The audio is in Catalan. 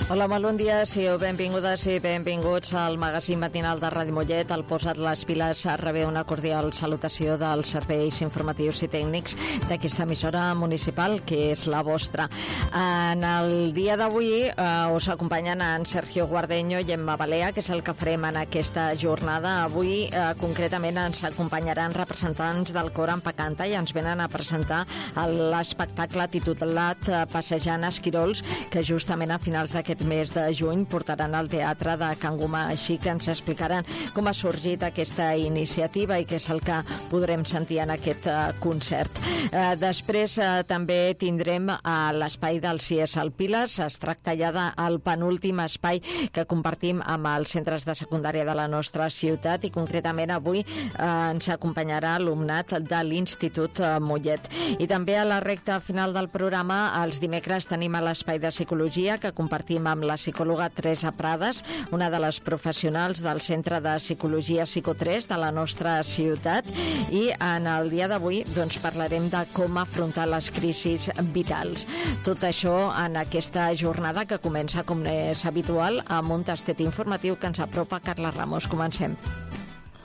Hola, molt bon dia, sigueu benvingudes i benvinguts al magazín matinal de Ràdio Mollet. El Posa't les piles rebé una cordial salutació dels serveis informatius i tècnics d'aquesta emissora municipal, que és la vostra. En el dia d'avui us acompanyen en Sergio Guardeño i Emma Balea, que és el que farem en aquesta jornada. Avui, concretament, ens acompanyaran representants del cor en Pacanta i ens venen a presentar l'espectacle titulat Passejant Esquirols, que justament a finals d'aquest mes de juny portaran al teatre de Can Gomà. Així que ens explicaran com ha sorgit aquesta iniciativa i què és el que podrem sentir en aquest concert. Després també tindrem l'espai del CIES al Piles. Es tracta ja del penúltim espai que compartim amb els centres de secundària de la nostra ciutat i concretament avui ens acompanyarà alumnat de l'Institut Mollet. I també a la recta final del programa, els dimecres tenim a l'espai de psicologia que compartim amb la psicòloga Teresa Prades, una de les professionals del Centre de Psicologia Psico3 de la nostra ciutat, i en el dia d'avui parlarem de com afrontar les crisis vitals. Tot això en aquesta jornada que comença, com és habitual, amb un tastet informatiu que ens apropa Carla Ramos. Comencem.